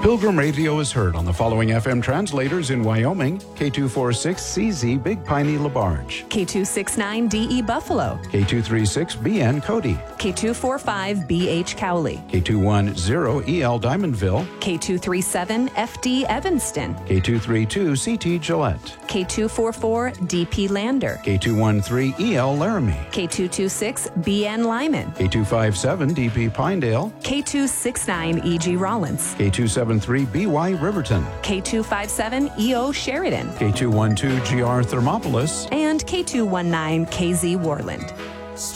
Pilgrim Radio is heard on the following FM translators in Wyoming: K246CZ Big Piney LaBarge, K269DE Buffalo, K236BN Cody, K245BH Cowley, K210EL Diamondville, K237FD Evanston, K232CT Gillette, K244DP Lander, K213EL Laramie, K226BN Lyman, K257DP Pinedale, K269EG Rollins, K273BY Riverton, K257EO Sheridan, K212GR Thermopolis, and K219KZ Warland.